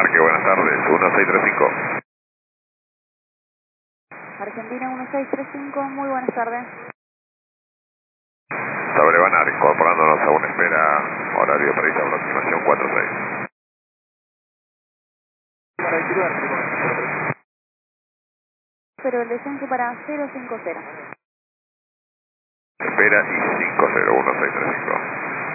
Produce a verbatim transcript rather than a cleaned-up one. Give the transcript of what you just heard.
Embarque, buenas tardes, uno seis tres cinco. Argentina uno seis tres cinco, muy buenas tardes. Sobre Banar, incorporándonos a una espera, horario previsto, aproximación cuatro seis. Pero el descenso para cero cinco cero. Espera y cinco cero uno seis tres cinco.